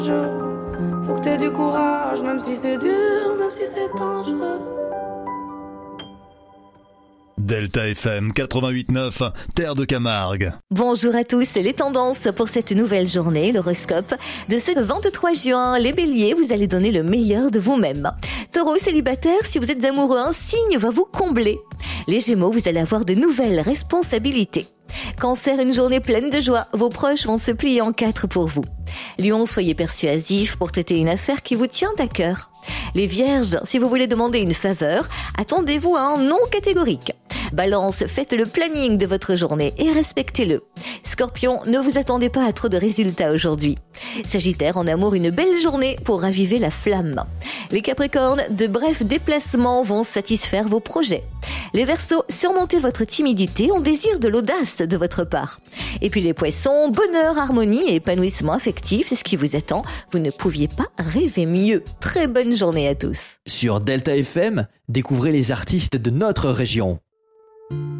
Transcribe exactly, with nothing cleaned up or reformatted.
Faut que t'aies du courage, même si c'est dur, même si c'est dangereux. Delta F M quatre-vingt-huit neuf, Terre de Camargue. Bonjour à tous, les tendances pour cette nouvelle journée, l'horoscope de ce vingt-trois juin. Les béliers, vous allez donner le meilleur de vous-même. Taureau, célibataire, si vous êtes amoureux, un signe va vous combler. Les gémeaux, vous allez avoir de nouvelles responsabilités. Cancer, une journée pleine de joie, vos proches vont se plier en quatre pour vous. Lion, soyez persuasif pour traiter une affaire qui vous tient à cœur. Les vierges, si vous voulez demander une faveur, attendez-vous à un non catégorique. Balance, faites le planning de votre journée et respectez-le. Scorpion, ne vous attendez pas à trop de résultats aujourd'hui. Sagittaire, en amour, une belle journée pour raviver la flamme. Les Capricornes, de brefs déplacements vont satisfaire vos projets. Les Verseaux, surmontez votre timidité, on désire de l'audace de votre part. Et puis les Poissons, bonheur, harmonie et épanouissement affectif, c'est ce qui vous attend. Vous ne pouviez pas rêver mieux. Très bonne journée à tous. Sur Delta F M, découvrez les artistes de notre région.